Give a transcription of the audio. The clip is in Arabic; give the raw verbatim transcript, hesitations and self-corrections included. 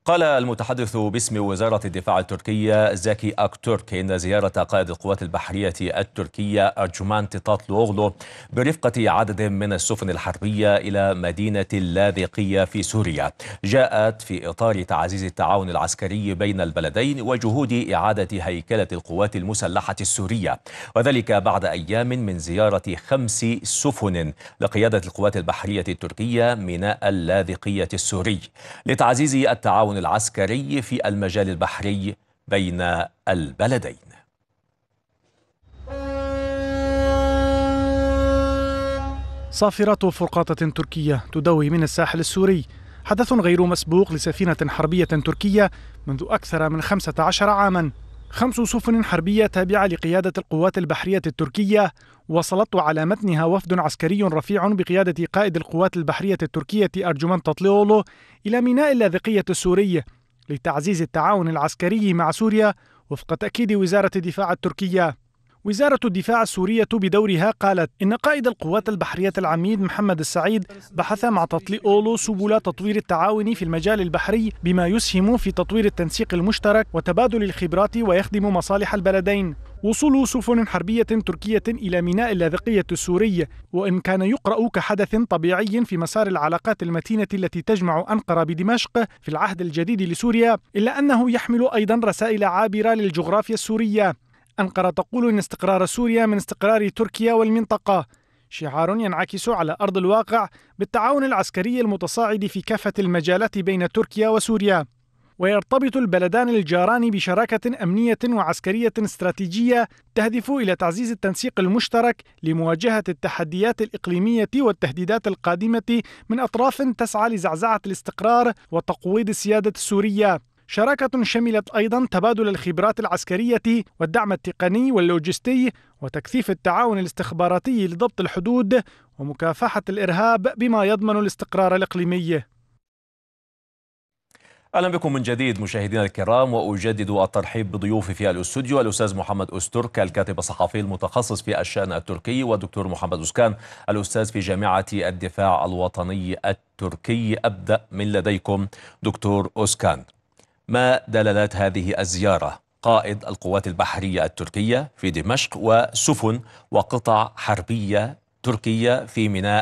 قال المتحدث باسم وزارة الدفاع التركية زاكي أكتورك إن زيارة قائد القوات البحرية التركية أرجمان تطاتلوغلو برفقة عدد من السفن الحربية إلى مدينة اللاذقية في سوريا جاءت في إطار تعزيز التعاون العسكري بين البلدين وجهود إعادة هيكلة القوات المسلحة السورية، وذلك بعد أيام من زيارة خمس سفن لقيادة القوات البحرية التركية ميناء اللاذقية السوري لتعزيز التعاون العسكري في المجال البحري بين البلدين. صافرة فرقاطة تركية تدوي من الساحل السوري، حدث غير مسبوق لسفينة حربية تركية منذ أكثر من خمسة عشر عاما. خمس سفن حربية تابعة لقيادة القوات البحرية التركية وصلت على متنها وفد عسكري رفيع بقيادة قائد القوات البحرية التركية أرجمان تطليغلو إلى ميناء اللاذقية السوري لتعزيز التعاون العسكري مع سوريا وفق تأكيد وزارة الدفاع التركية. وزارة الدفاع السورية بدورها قالت إن قائد القوات البحرية العميد محمد السعيد بحث مع تطليغلو سبل تطوير التعاون في المجال البحري بما يسهم في تطوير التنسيق المشترك وتبادل الخبرات ويخدم مصالح البلدين. وصول سفن حربية تركية إلى ميناء اللاذقية السوري وإن كان يقرأ كحدث طبيعي في مسار العلاقات المتينة التي تجمع أنقرة بدمشق في العهد الجديد لسوريا، إلا أنه يحمل أيضا رسائل عابرة للجغرافيا السورية. أنقرة تقول إن استقرار سوريا من استقرار تركيا والمنطقة، شعار ينعكس على أرض الواقع بالتعاون العسكري المتصاعد في كافة المجالات بين تركيا وسوريا. ويرتبط البلدان الجاران بشراكة أمنية وعسكرية استراتيجية تهدف إلى تعزيز التنسيق المشترك لمواجهة التحديات الإقليمية والتهديدات القادمة من أطراف تسعى لزعزعة الاستقرار وتقويض السيادة السورية. شراكة شملت أيضا تبادل الخبرات العسكرية والدعم التقني واللوجستي وتكثيف التعاون الاستخباراتي لضبط الحدود ومكافحة الإرهاب بما يضمن الاستقرار الإقليمي. أهلا بكم من جديد مشاهدينا الكرام، وأجدد الترحيب بضيوفي في الاستوديو الأستاذ محمد أسترك الكاتب الصحفي المتخصص في الشأن التركي، والدكتور محمد أوسكان الأستاذ في جامعة الدفاع الوطني التركي. أبدأ من لديكم دكتور أوسكان، ما دلالات هذه الزيارة؟ قائد القوات البحرية التركية في دمشق وسفن وقطع حربية تركية في ميناء